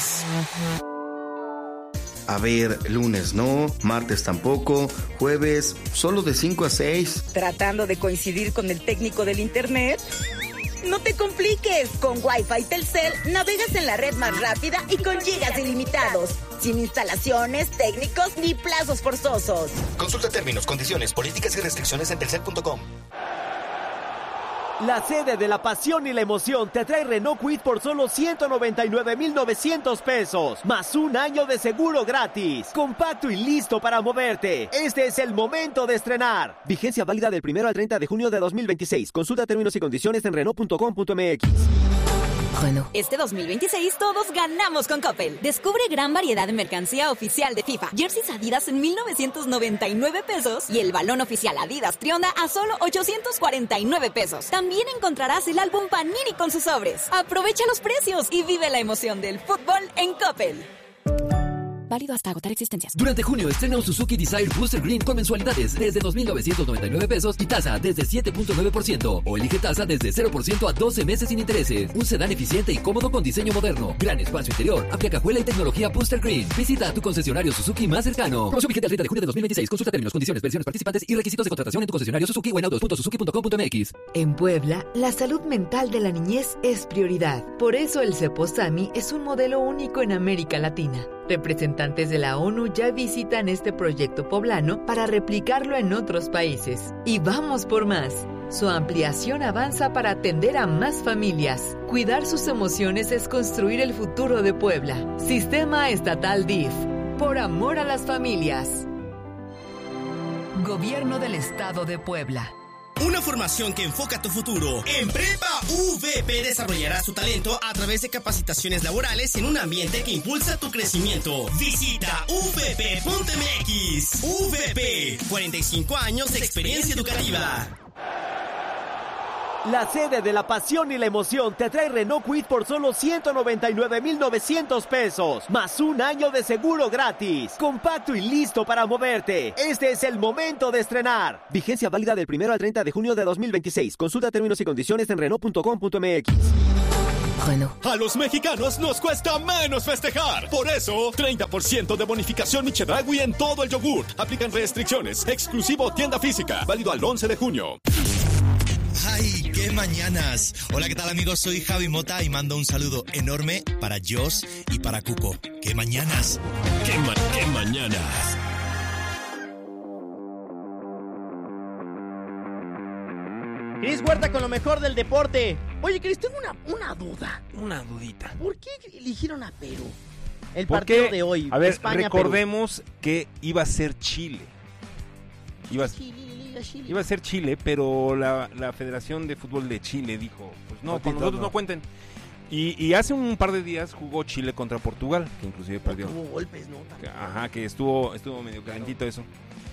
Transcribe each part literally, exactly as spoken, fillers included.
lunes. A ver, lunes no, martes tampoco, jueves solo de cinco a seis. ¿Tratando de coincidir con el técnico del internet? No te compliques, con Wi-Fi Telcel navegas en la red más rápida y con gigas ilimitados, sin instalaciones, técnicos ni plazos forzosos. Consulta términos, condiciones, políticas y restricciones en telcel punto com. La sede de la pasión y la emoción te trae Renault Kwid por solo ciento noventa y nueve mil novecientos pesos, más un año de seguro gratis. Compacto y listo para moverte. Este es el momento de estrenar. Vigencia válida del primero al treinta de junio de dos mil veintiséis. Consulta términos y condiciones en renault punto com punto m x. Renault. Este dos mil veintiséis todos ganamos con Coppel. Descubre gran variedad de mercancía oficial de FIFA. Jerseys Adidas en mil novecientos noventa y nueve pesos y el balón oficial Adidas Trionda a solo ochocientos cuarenta y nueve pesos. También encontrarás el álbum Panini con sus sobres. Aprovecha los precios y vive la emoción del fútbol en Coppel. Válido hasta agotar existencias. Durante junio estrena un Suzuki Desire Booster Green con mensualidades desde dos mil novecientos noventa y nueve pesos y tasa desde siete punto nueve por ciento. O elige tasa desde cero por ciento a doce meses sin intereses. Un sedán eficiente y cómodo con diseño moderno. Gran espacio interior, amplia cajuela y tecnología Booster Green. Visita a tu concesionario Suzuki más cercano. Promoción vigente al treinta de junio de dos mil veintiséis. Consulta términos, condiciones, versiones participantes y requisitos de contratación en tu concesionario Suzuki o en autos punto suzuki punto com punto m x. En Puebla, la salud mental de la niñez es prioridad. Por eso el Ceposami es un modelo único en América Latina. Representantes de la ONU ya visitan este proyecto poblano para replicarlo en otros países. Y vamos por más. Su ampliación avanza para atender a más familias. Cuidar sus emociones es construir el futuro de Puebla. Sistema Estatal D I F. Por amor a las familias. Gobierno del Estado de Puebla. Una formación que enfoca tu futuro. En Prepa U V P desarrollarás tu talento a través de capacitaciones laborales en un ambiente que impulsa tu crecimiento. Visita u v p punto m x. U V P, cuarenta y cinco años de experiencia educativa. La sede de la pasión y la emoción te trae Renault Kwid por solo ciento noventa y nueve mil novecientos pesos, más un año de seguro gratis. Compacto y listo para moverte. Este es el momento de estrenar. Vigencia válida del primero al treinta de junio de dos mil veintiséis. Consulta términos y condiciones en renault punto com punto m x. Renault. A los mexicanos nos cuesta menos festejar. Por eso, treinta por ciento de bonificación Chedraui en todo el yogur. Aplican restricciones. Exclusivo tienda física. Válido al once de junio. ¡Ay, qué mañanas! Hola, ¿qué tal, amigos? Soy Javi Mota y mando un saludo enorme para Joss y para Cuco. ¡Qué mañanas! ¡Qué, ma- qué mañanas! Cris Huerta con lo mejor del deporte. Oye, Cris, tengo una, una duda. Una dudita. ¿Por qué eligieron a Perú? El Porque, partido de hoy. A ver, España, recordemos Perú. Que iba a ser Chile. Iba a, Chile, Chile. iba a ser Chile, pero la, la Federación de Fútbol de Chile dijo, pues no, con nosotros no, no cuenten. Y, y hace un par de días jugó Chile contra Portugal, que inclusive perdió. Hubo golpes, ¿no? Que, ajá, que estuvo estuvo medio calentito eso.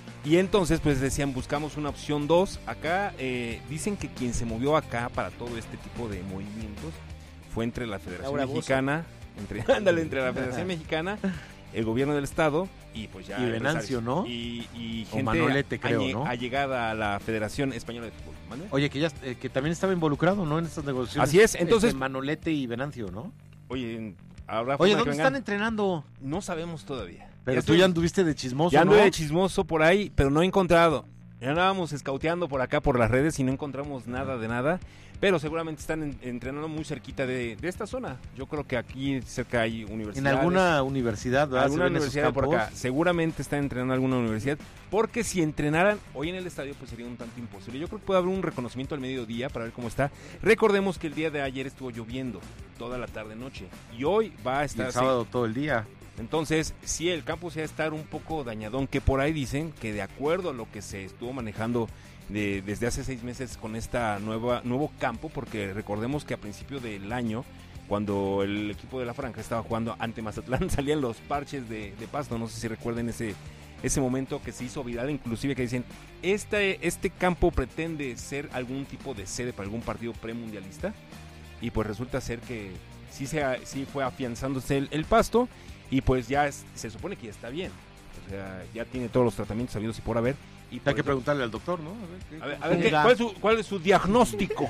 Y entonces pues decían, buscamos una opción dos. Acá eh, dicen que quien se movió acá para todo este tipo de movimientos fue entre la Federación Laura Mexicana, entre, ándale, entre la Federación Mexicana, el gobierno del estado y pues ya y Venancio, ¿no? Y, y o gente Manolete, creo, alle, ¿no? allegada a la Federación Española de Fútbol. ¿Manuel? Oye, que ya eh, que también estaba involucrado, ¿no? En estas negociaciones. Así es, entonces este, Manolete y Venancio, ¿no? Oye, ahora Oye, ¿dónde están entrenando? No sabemos todavía. Pero ya tú estoy, ya anduviste de chismoso, ya ¿no? anduve de chismoso por ahí, pero no he encontrado. Ya andábamos escauteando por acá por las redes y no encontramos nada de nada. Pero seguramente están en, entrenando muy cerquita de, de esta zona. Yo creo que aquí cerca hay universidades. En alguna universidad, ¿verdad? Alguna universidad por acá. Seguramente están entrenando en alguna universidad. Porque si entrenaran hoy en el estadio, pues sería un tanto imposible. Yo creo que puede haber un reconocimiento al mediodía para ver cómo está. Recordemos que el día de ayer estuvo lloviendo toda la tarde-noche. Y hoy va a estar y el sábado así. Todo el día. Entonces, sí, el campo se va a estar un poco dañadón, que por ahí dicen que de acuerdo a lo que se estuvo manejando de, desde hace seis meses con esta nueva nuevo campo, porque recordemos que a principio del año, cuando el equipo de la Franja estaba jugando ante Mazatlán, salían los parches de, de pasto, no sé si recuerden ese, ese momento que se hizo viral, inclusive que dicen, este, este campo pretende ser algún tipo de sede para algún partido premundialista, y pues resulta ser que sí, se, sí fue afianzándose el, el pasto, y pues ya es, se supone que ya está bien, o sea, ya tiene todos los tratamientos sabidos y por haber, Y Hay que preguntarle al doctor, ¿no? A ver, a ver ¿qué, ¿cuál, es su, ¿cuál es su diagnóstico?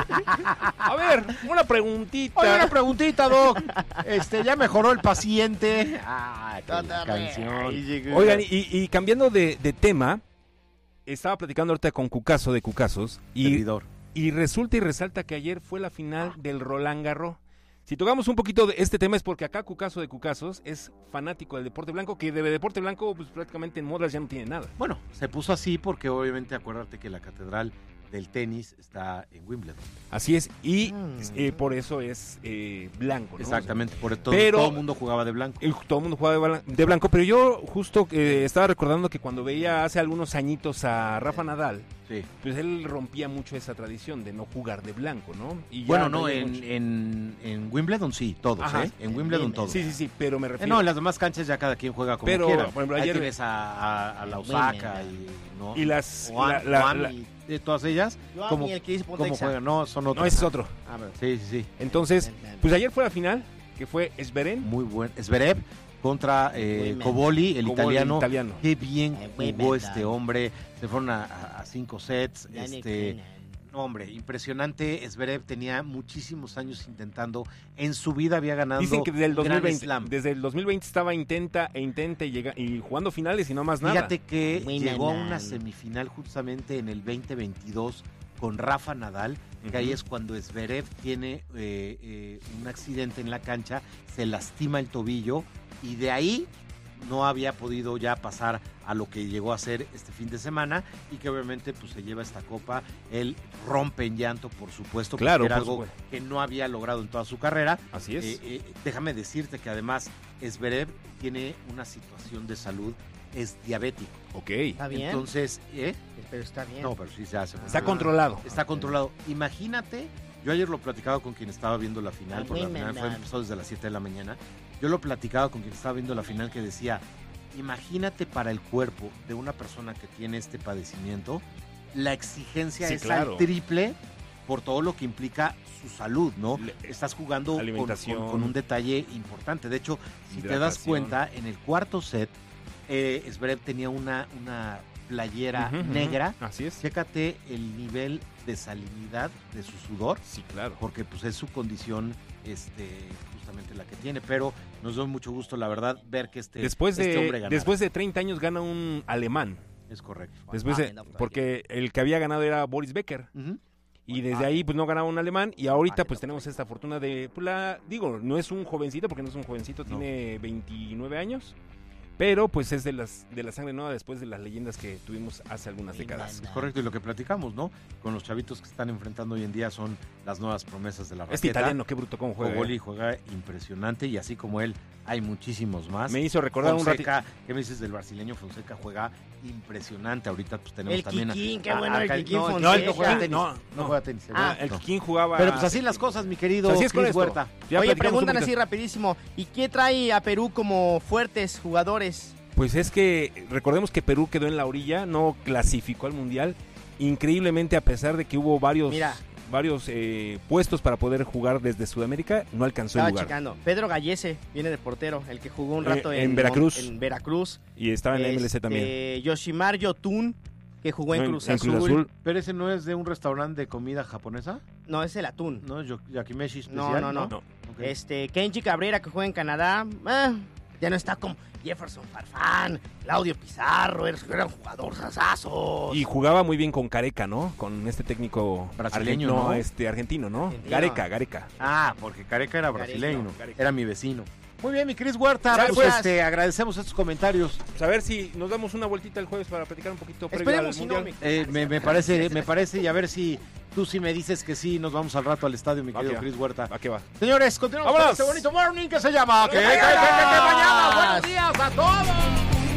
A ver, una preguntita. Oye, una preguntita, Doc. Este, ¿ya mejoró el paciente? Ah, qué canción. Oigan, y, y cambiando de, de tema, estaba platicando ahorita con Cucaso de Cucasos y, y resulta y resalta que ayer fue la final del Roland Garros. Si tocamos un poquito de este tema es porque acá Cucaso de Cucasos es fanático del deporte blanco, que de deporte blanco pues prácticamente en modas ya no tiene nada. Bueno, se puso así porque obviamente acuérdate que la catedral del tenis está en Wimbledon. Así es, y mm. eh, por eso es eh, blanco, ¿no? Exactamente, por todo, pero, todo el mundo jugaba de blanco. El, todo el mundo jugaba de, de blanco, pero yo justo eh, estaba recordando que cuando veía hace algunos añitos a Rafa Nadal, sí. pues él rompía mucho esa tradición de no jugar de blanco, ¿no? Y bueno, no, en, en, en Wimbledon sí, todos, Ajá, ¿eh? En Wimbledon todos. Sí, sí, sí, pero me refiero... Eh, no, en las demás canchas ya cada quien juega como pero, quiera. Por ejemplo, Ahí ayer tienes a, a, a la Osaka y, ¿no? y las... Juan, la, Juan la, y de todas ellas, ¿cómo, ¿cómo juegan? No, son otros. No, ese es otro. Ah, sí, sí, sí. Entonces, pues ayer fue la final, que fue Zverev. Muy buen. Zverev contra eh, Coboli, el Coboli, italiano. italiano. Qué bien jugó este hombre. Se fueron a, a cinco sets. Este, no, hombre, impresionante. Zverev tenía muchísimos años intentando. En su vida había ganado. Dicen que desde el dos mil veinte, Slam. desde el dos mil veinte estaba intenta e intenta y, llega, y jugando finales y no más nada. Fíjate que Muy llegó a una semifinal justamente en el veinte veintidós con Rafa Nadal, que uh-huh. ahí es cuando Zverev tiene eh, eh, un accidente en la cancha, se lastima el tobillo y de ahí no había podido ya pasar a lo que llegó a ser este fin de semana y que obviamente pues se lleva esta copa. Él rompe en llanto, por supuesto, porque claro, era por algo supuesto. que no había logrado en toda su carrera. Así es. Eh, eh, déjame decirte que además Zverev tiene una situación de salud, es diabético. Ok. Está bien. Entonces, ¿eh? Pero está bien. No, pero sí se hace. Está ah, controlado. Está controlado. Imagínate, yo ayer lo platicaba con quien estaba viendo la final, porque la final fue empezó desde las siete de la mañana. Yo lo platicaba con quien estaba viendo la final que decía, imagínate para el cuerpo de una persona que tiene este padecimiento, la exigencia sí, es claro. al triple por todo lo que implica su salud, ¿no? Le, Estás jugando con, con, con un detalle importante. De hecho, si te das cuenta, en el cuarto set, eh, Zverev tenía una, una playera uh-huh, negra. Uh-huh. Así es. Chécate el nivel de salinidad de su sudor. Sí, claro. Porque pues es su condición este justamente la que tiene, pero nos da mucho gusto, la verdad, ver que este, después de, este hombre gana. Después de treinta años gana un alemán. Es correcto. Después de, porque el que había ganado era Boris Becker. Uh-huh. Y desde ahí pues no ganaba un alemán y ahorita pues tenemos esta fortuna de, pues, la, digo, no es un jovencito porque no es un jovencito, no. Tiene veintinueve años. Pero pues es de las de la sangre nueva después de las leyendas que tuvimos hace algunas décadas. Es correcto, y lo que platicamos, ¿no? Con los chavitos que están enfrentando hoy en día son las nuevas promesas de la raqueta. Este italiano, qué bruto cómo juega. Coboli juega impresionante y así como él hay muchísimos más. Me hizo recordar Fonseca, un ratito. ¿Qué me dices del brasileño? Fonseca juega impresionante. Ahorita pues tenemos el también Kikín, a, qué bueno a, el Kikín no, Fonseca. No, él no juega tenis. No, no, no juega tenis. Ah, el no. Kikín jugaba. Pero pues así las cosas, mi querido pues así es con Chris Huerta. Oye, preguntan así rapidísimo, ¿y qué trae a Perú como fuertes jugadores? Pues es que recordemos que Perú quedó en la orilla, no clasificó al Mundial, increíblemente a pesar de que hubo varios Mira, varios eh, puestos para poder jugar desde Sudamérica, no alcanzó estaba el lugar. checando, Pedro Gallese viene de portero, el que jugó un rato eh, en, en Veracruz. En Veracruz. Y estaba en la M L C también. Este, Yoshimar Yotun, que jugó en, no, Cruz, en Azul. Cruz Azul. ¿Pero ese no es de un restaurante de comida japonesa? No, es el atún. No, Yakimeshi especial. No, no, no. no. Okay. Este, Kenji Cabrera, que juega en Canadá, eh, ya no está como Jefferson Farfán, Claudio Pizarro, eran jugadores asazos. Y jugaba muy bien con Careca, ¿no? Con este técnico brasileño, argentino, ¿no? este argentino, ¿no? Argentino. Gareca, Gareca. Ah, porque Careca era brasileño, Careca. era mi vecino. Muy bien, mi Cris Huerta, Gracias. pues este, agradecemos estos comentarios. Pues a ver si nos damos una vueltita el jueves para platicar un poquito previo Esperemos al si no, Mundial. mi- Eh, me, me parece, me parece, y a ver si tú sí me dices que sí, nos vamos al rato al estadio, mi Va querido que va. Cris Huerta. ¿A qué va? Señores, continuamos con ¡Vámonos! este bonito morning que se llama ¿Qué, qué, qué, qué, qué mañana? ¡Buenos días a todos!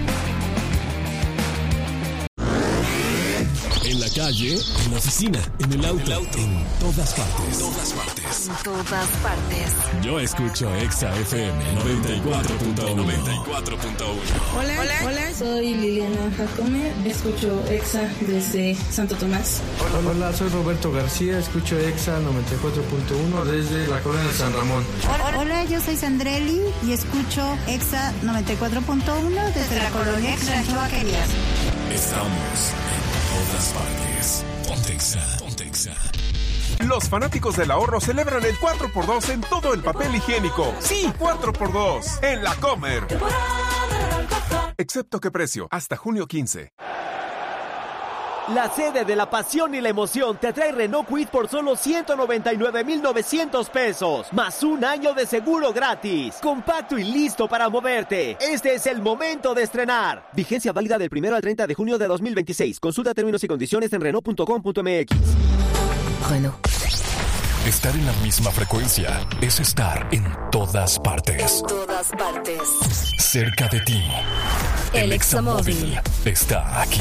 En la calle, en la oficina, en el auto, en todas partes. Todas partes. En todas partes. Yo escucho Exa F M noventa y cuatro punto uno. noventa y cuatro punto uno. Hola, hola, hola, soy Liliana Jacome, escucho Exa desde Santo Tomás. Hola, hola, soy Roberto García, escucho Exa noventa y cuatro punto uno desde la colonia de San Ramón. Hola, hola, yo soy Sandrelli y escucho Exa noventa y cuatro punto uno desde la colonia Rancho Vaquerías. Estamos en todas partes. Pontexa, Pontexa. Los fanáticos del ahorro celebran el cuatro por dos en todo el papel higiénico. Sí, cuatro por dos en La Comer. Excepto qué precio, hasta junio quince. La sede de la pasión y la emoción te trae Renault Kwid por solo ciento noventa y nueve mil novecientos pesos, más un año de seguro gratis. Compacto y listo para moverte. Este es el momento de estrenar. Vigencia válida del primero al treinta de junio de dos mil veintiséis. Consulta términos y condiciones en renault punto com punto m x. Renault. Estar en la misma frecuencia es estar en todas partes. En todas partes. Cerca de ti. El Examóvil está aquí.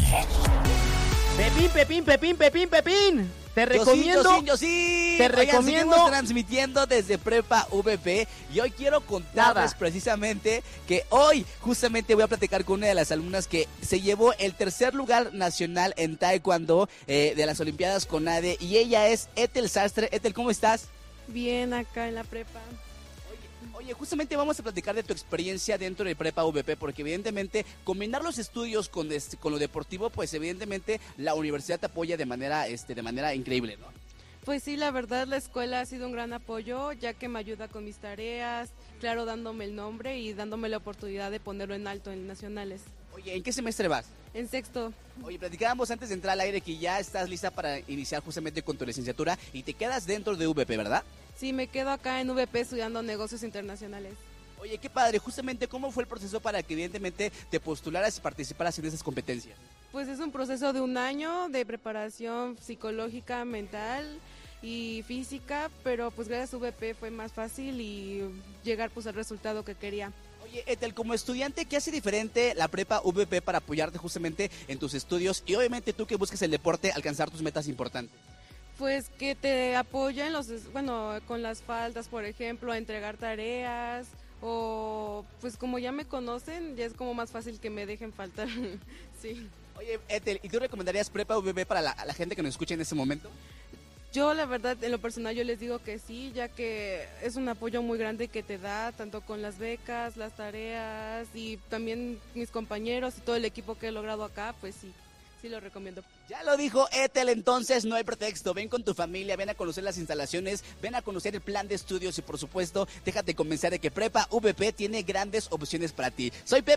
Pepín, Pepín, Pepín, Pepín, Pepín. Te recomiendo. Yo sí, yo sí, yo sí. Te Oigan, recomiendo. Seguimos transmitiendo desde Prepa V P y hoy quiero contarles Nada. precisamente que hoy justamente voy a platicar con una de las alumnas que se llevó el tercer lugar nacional en Taekwondo eh, de las Olimpiadas CONADE y ella es Ethel Sastre. Ethel, ¿cómo estás? Bien, acá en la prepa. Oye, justamente vamos a platicar de tu experiencia dentro de Prepa V P, porque evidentemente combinar los estudios con, este, con lo deportivo, pues evidentemente la universidad te apoya de manera, este, de manera increíble, ¿no? Pues sí, la verdad la escuela ha sido un gran apoyo, ya que me ayuda con mis tareas, claro, dándome el nombre y dándome la oportunidad de ponerlo en alto en nacionales. Oye, ¿en qué semestre vas? En sexto. Oye, platicábamos antes de entrar al aire que ya estás lista para iniciar justamente con tu licenciatura y te quedas dentro de V P, ¿verdad? Sí, me quedo acá en V P estudiando negocios internacionales. Oye, qué padre, justamente, ¿cómo fue el proceso para que evidentemente te postularas y participaras en esas competencias? Pues es un proceso de un año de preparación psicológica, mental y física, pero pues gracias a V P fue más fácil y llegar pues al resultado que quería. Oye, Ethel, como estudiante, ¿qué hace diferente la Prepa V P para apoyarte justamente en tus estudios y obviamente tú que busques el deporte alcanzar tus metas importantes? Pues que te apoyan los, bueno, con las faltas, por ejemplo, a entregar tareas o pues como ya me conocen, ya es como más fácil que me dejen faltar, sí. Oye, Ethel, ¿y tú recomendarías Prepa V P para la, la gente que nos escucha en este momento? Yo la verdad, en lo personal, yo les digo que sí, ya que es un apoyo muy grande que te da, tanto con las becas, las tareas y también mis compañeros y todo el equipo que he logrado acá, pues sí. Sí, lo recomiendo. Ya lo dijo Ethel, entonces no hay pretexto. Ven con tu familia, ven a conocer las instalaciones, ven a conocer el plan de estudios y por supuesto, déjate convencer de que Prepa V P tiene grandes opciones para ti. Soy Pepe.